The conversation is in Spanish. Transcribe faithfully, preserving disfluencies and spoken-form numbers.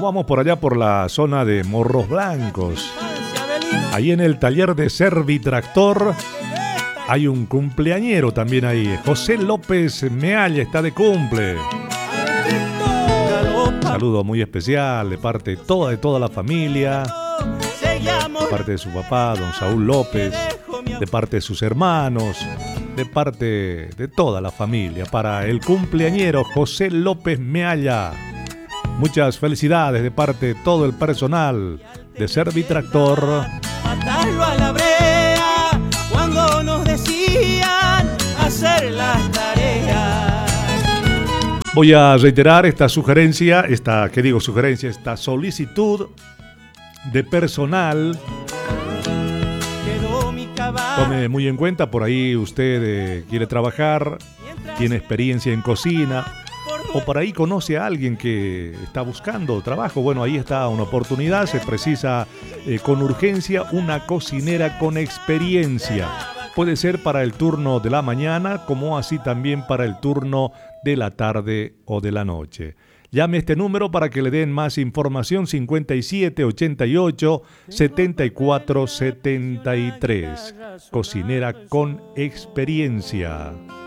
vamos por allá por la zona de Morros Blancos. Ahí en el taller de Servitractor hay un cumpleañero también ahí. José López Mealla está de cumple. Saludo muy especial de parte de toda, de toda la familia. De parte de su papá, don Saúl López. De parte de sus hermanos. De parte de toda la familia. Para el cumpleañero José López Mealla. Muchas felicidades de parte de todo el personal de Servitractor. Matarlo a la brea cuando nos decían hacer las tareas. Voy a reiterar esta sugerencia, esta, ¿qué digo sugerencia? Esta solicitud de personal. Tome muy en cuenta, por ahí usted eh, quiere trabajar, tiene experiencia en cocina, o por ahí conoce a alguien que está buscando trabajo. Bueno, ahí está una oportunidad. Se precisa eh, con urgencia una cocinera con experiencia. Puede ser para el turno de la mañana, como así también para el turno de la tarde o de la noche. Llame a este número para que le den más información: cincuenta y siete, ochenta y ocho, setenta y cuatro, setenta y tres. Cocinera con experiencia.